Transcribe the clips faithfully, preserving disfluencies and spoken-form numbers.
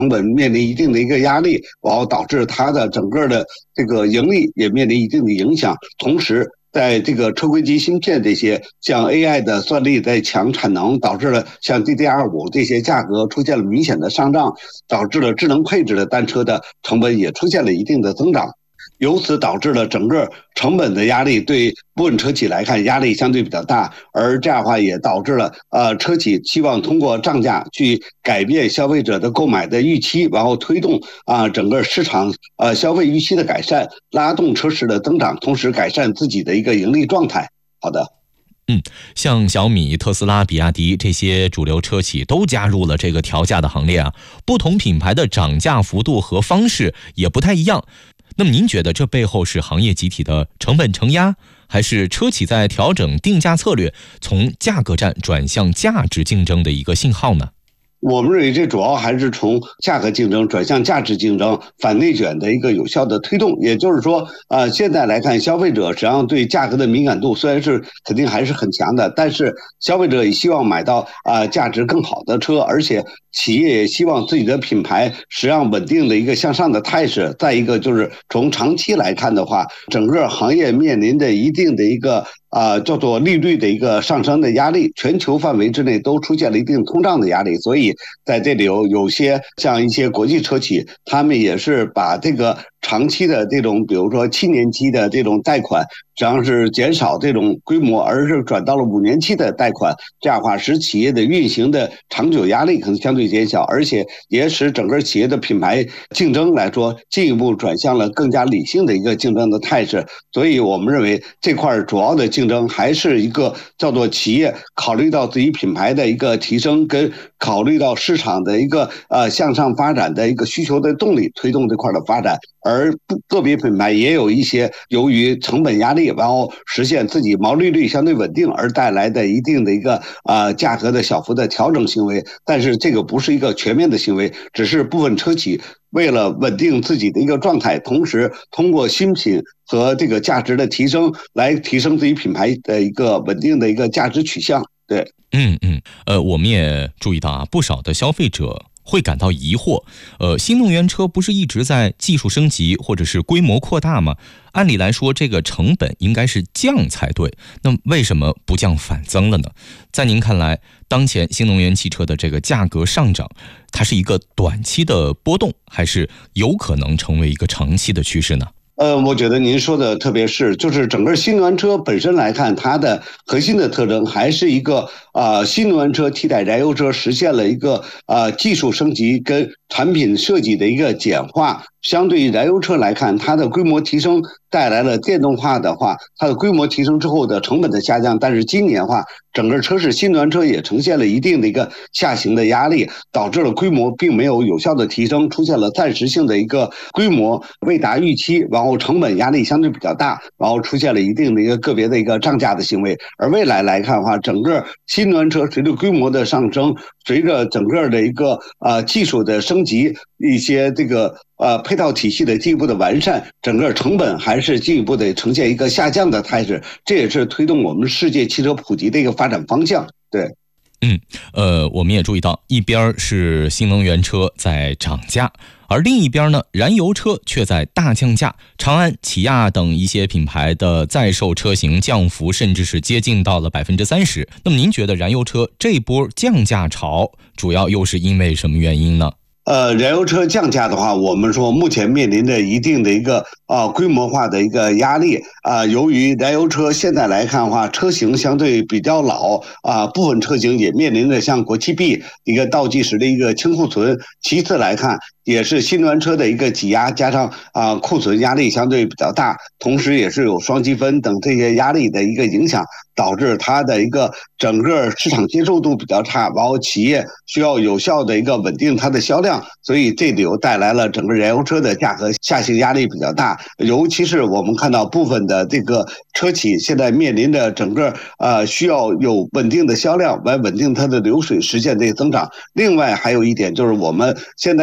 成本面临一定的一个压力，然后导致它的整个的这个盈利也面临一定的影响。同时，在这个车规级芯片这些，像 A I 的算力在抢产能，导致了像 D D R 五 这些价格出现了明显的上涨，导致了智能配置的单车的成本也出现了一定的增长。由此导致了整个成本的压力，对部分车企来看压力相对比较大，而这样的话也导致了呃车企希望通过涨价去改变消费者的购买的预期，然后推动啊、呃、整个市场呃消费预期的改善，拉动车市的增长，同时改善自己的一个盈利状态。好的。 嗯，像小米、特斯拉、比亚迪这些主流车企都加入了这个调价的行列啊，不同品牌的涨价幅度和方式也不太一样。那么您觉得这背后是行业集体的成本承压，还是车企在调整定价策略，从价格战转向价值竞争的一个信号呢？ 我们认为这主要还是从价格竞争转向价值竞争、反内卷的一个有效的推动。也就是说，呃，现在来看，消费者实际上对价格的敏感度虽然是肯定还是很强的，但是消费者也希望买到啊、呃、价值更好的车，而且企业也希望自己的品牌实际上稳定的一个向上的态势。再一个就是从长期来看的话，整个行业面临着一定的一个啊、呃，叫做利率的一个上升的压力，全球范围之内都出现了一定通胀的压力，所以在这里有有些像一些国际车企，他们也是把这个长期的这种，比如说七年期的这种贷款，实际上是减少这种规模，而是转到了五年期的贷款，这样的话使企业的运行的长久压力可能相对减小，而且也使整个企业的品牌竞争来说进一步转向了更加理性的一个竞争的态势。所以我们认为这块主要的竞争还是一个叫做企业考虑到自己品牌的一个提升，跟考虑到市场的一个呃向上发展的一个需求的动力，推动这块的发展。而个别品牌也有一些由于成本压力，然后实现自己毛利率相对稳定而带来的一定的一个呃价格的小幅的调整行为，但是这个不是一个全面的行为，只是部分车企为了稳定自己的一个状态，同时通过新品和这个价值的提升来提升自己品牌的一个稳定的一个价值取向。对， 嗯嗯，呃，我们也注意到啊，不少的消费者会感到疑惑，呃，新能源车不是一直在技术升级或者是规模扩大吗？按理来说，这个成本应该是降才对，那为什么不降反增了呢？在您看来，当前新能源汽车的这个价格上涨，它是一个短期的波动，还是有可能成为一个长期的趋势呢？ 呃，我觉得您说的特别是，就是整个新能源车本身来看，它的核心的特征还是一个啊、呃，新能源车替代燃油车，实现了一个啊、呃、技术升级跟产品设计的一个简化。相对于燃油车来看，它的规模提升带来了电动化的话，它的规模提升之后的成本的下降。但是今年的话，整个车市新能源车也呈现了一定的一个下行的压力，导致了规模并没有有效的提升，出现了暂时性的一个规模未达预期，然后成本压力相对比较大，然后出现了一定的一个个别的一个涨价的行为。而未来来看的话，整个新能源车随着规模的上升，随着整个的一个呃技术的升级，一些这个呃配套体系的进一步的完善，整个成本还是进一步的呈现一个下降的态势，这也是推动我们世界汽车普及的一个发展方向。对。 嗯，呃，我们也注意到，一边是新能源车在涨价，而另一边呢，燃油车却在大降价。长安、起亚等一些品牌的在售车型降幅甚至是接近到了百分之三十。那么，您觉得燃油车这波降价潮主要又是因为什么原因呢？ 呃，燃油车降价的话，我们说目前面临着一定的一个啊、呃、规模化的一个压力啊、呃。由于燃油车现在来看的话，车型相对比较老啊、呃，部分车型也面临着像国七 B 一个倒计时的一个清库存。其次来看，也是新能源车的一个挤压，加上啊、呃、库存压力相对比较大，同时也是有双积分等这些压力的一个影响，导致它的一个整个市场接受度比较差，然后企业需要有效的一个稳定它的销量。所以这里又带来了整个燃油车的价格下行压力比较大，尤其是我们看到部分的这个车企现在面临着整个呃需要有稳定的销量来稳定它的流水，实现这个增长。另外还有一点就是我们现在来看，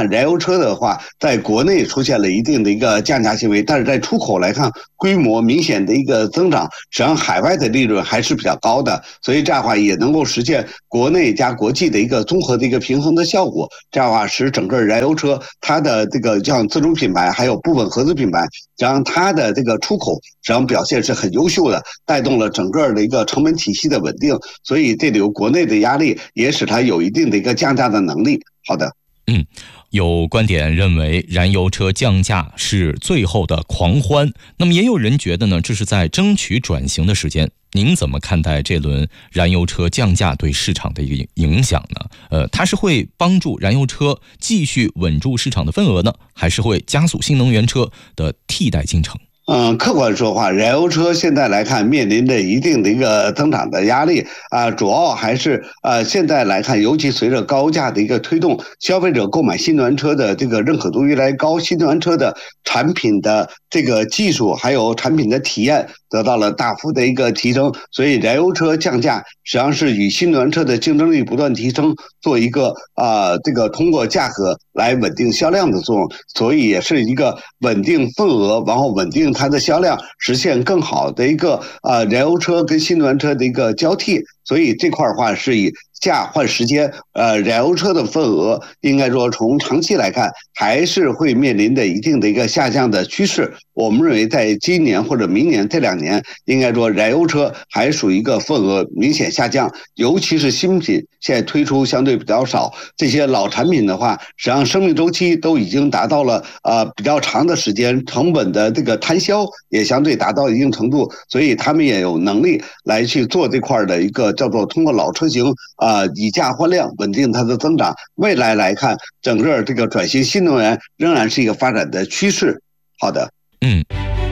燃油车的话，在国内出现了一定的一个降价行为，但是在出口来看，规模明显的一个增长，实际上海外的利润还是比较高的，所以这样的话也能够实现国内加国际的一个综合的一个平衡的效果。这样的话，使整个燃油车它的这个像自主品牌还有部分合资品牌，实际上它的这个出口实际上表现是很优秀的，带动了整个的一个成本体系的稳定，所以这里有国内的压力，也使它有一定的一个降价的能力。好的。 嗯，有观点认为燃油车降价是最后的狂欢，那么也有人觉得呢，这是在争取转型的时间。您怎么看待这轮燃油车降价对市场的一个影响呢？呃，它是会帮助燃油车继续稳住市场的份额呢，还是会加速新能源车的替代进程？ 嗯，客观说话，燃油车现在来看面临着一定的一个增长的压力啊、呃，主要还是呃现在来看，尤其随着高价的一个推动，消费者购买新能源车的这个认可度越来越高，新能源车的产品的这个技术还有产品的体验得到了大幅的一个提升，所以燃油车降价实际上是与新能源车的竞争力不断提升做一个啊、呃、这个通过价格来稳定销量的作用，所以也是一个稳定份额，然后稳定它的销量，实现更好的一个呃燃油车跟新能源车的一个交替，所以这块的话是以价换时间，呃，燃油车的份额应该说从长期来看还是会面临着一定的一个下降的趋势。我们认为在今年或者明年这两年，应该说燃油车还属于一个份额明显下降，尤其是新品现在推出相对比较少，这些老产品的话，实际上生命周期都已经达到了呃比较长的时间，成本的这个摊销也相对达到一定程度，所以他们也有能力来去做这块的一个叫做通过老车型啊。呃，以价换量，稳定它的增长。未来来看，整个这个转型新能源仍然是一个发展的趋势。好的， 嗯。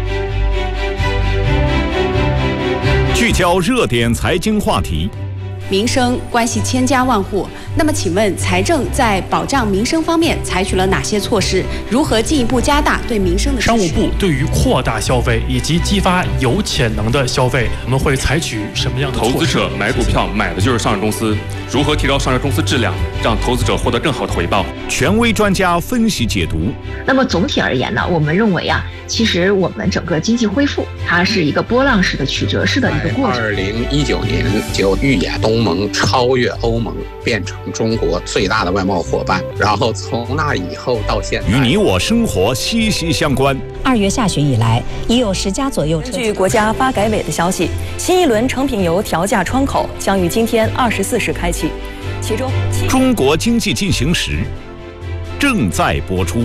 聚焦热点财经话题， 民生关系千家万户。那么，请问财政在保障民生方面采取了哪些措施？如何进一步加大对民生的支持？ 商务部对于扩大消费以及激发有潜能的消费，我们会采取什么样的措施？ 投资者买股票买的就是上市公司，如何提高上市公司质量，让投资者获得更好的回报？ 权威专家分析解读。 那么总体而言呢，我们认为啊，其实我们整个经济恢复，它是一个波浪式的、曲折式的一个过程。 二零一九年就预演东盟超越欧盟，变成中国最大的外贸伙伴，然后从那以后到现在， 与你我生活息息相关。 二月下旬以来，已有十家左右车。 据国家发改委的消息，新一轮成品油调价窗口将于今天二十四时开启，其中 《中国经济进行时》正在播出。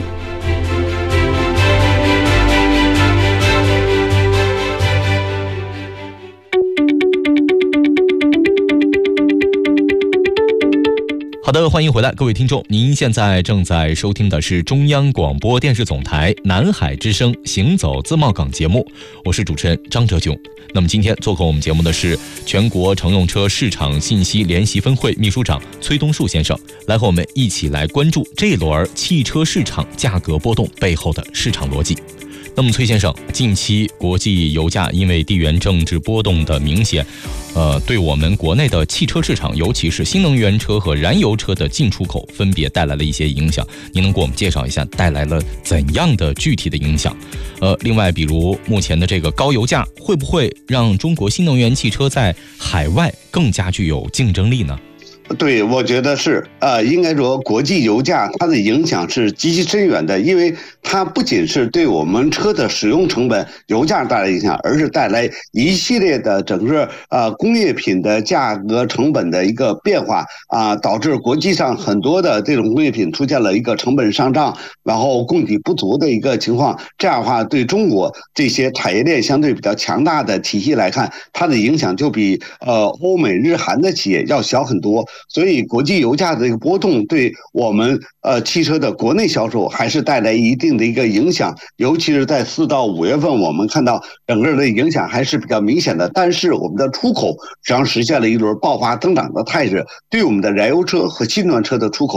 好的，欢迎回来，各位听众，您现在正在收听的是中央广播电视总台南海之声行走自贸港节目，我是主持人张哲炯。那么今天做客我们节目的是全国乘用车市场信息联席分会秘书长崔东树先生，来和我们一起来关注这轮汽车市场价格波动背后的市场逻辑。那么崔先生，近期国际油价因为地缘政治波动的明显，呃，对我们国内的汽车市场，尤其是新能源车和燃油车的进出口，分别带来了一些影响。您能给我们介绍一下带来了怎样的具体的影响？呃，另外，比如目前的这个高油价，会不会让中国新能源汽车在海外更加具有竞争力呢？ 对，我觉得是，呃，应该说国际油价它的影响是极其深远的，因为它不仅是对我们车的使用成本、油价带来影响，而是带来一系列的整个呃工业品的价格成本的一个变化啊、呃，导致国际上很多的这种工业品出现了一个成本上涨，然后供给不足的一个情况。这样的话，对中国这些产业链相对比较强大的体系来看，它的影响就比呃欧美日韩的企业要小很多。所以国际油价的一个波动对我们呃汽车的国内销售还是带来一定的一个影响，尤其是在四到五月份，我们看到整个的影响还是比较明显的。但是我们的出口实际上实现了一轮爆发增长的态势，对我们的燃油车和新能源车的出口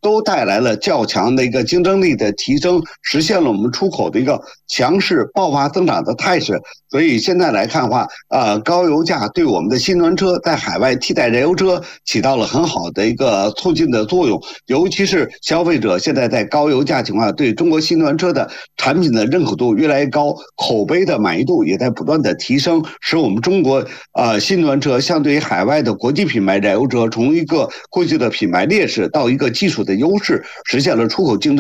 都带来了较强的一个竞争力的提升，实现了我们出口的一个强势爆发增长的态势。所以现在来看的话，呃，高油价对我们的新能源车在海外替代燃油车起到了很好的一个促进的作用，尤其是消费者现在在高油价情况下，对中国新能源车的产品的认可度越来越高，口碑的满意度也在不断的提升，使我们中国呃新能源车相对于海外的国际品牌燃油车，从一个过去的品牌劣势到一个技术的优势，实现了出口竞争